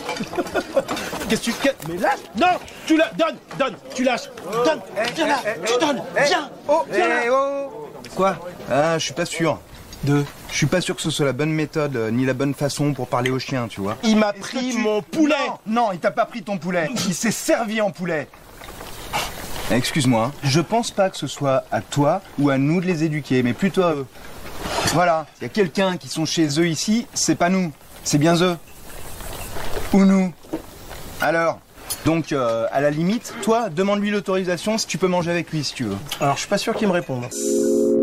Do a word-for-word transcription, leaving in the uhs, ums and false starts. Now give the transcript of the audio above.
Qu'est-ce que tu... Mais lâche. Non, tu la... Donne, donne, tu lâches. Donne, viens là, tu donnes, viens. Oh, viens là. eh, oh. Quoi? Ah, je suis pas sûr. Deux. Je suis pas sûr que ce soit la bonne méthode, euh, ni la bonne façon pour parler au chien, tu vois. Il m'a Est-ce pris que tu- mon poulet. Non, non, il t'a pas pris ton poulet. Il s'est servi en poulet. Excuse-moi, je pense pas que ce soit à toi ou à nous de les éduquer, mais plutôt à eux. Voilà, il y a quelqu'un qui sont chez eux ici, c'est pas nous, c'est bien eux. Ou nous. Alors, donc euh, à la limite, toi, demande-lui l'autorisation si tu peux manger avec lui si tu veux. Alors, je suis pas sûr qu'il me réponde.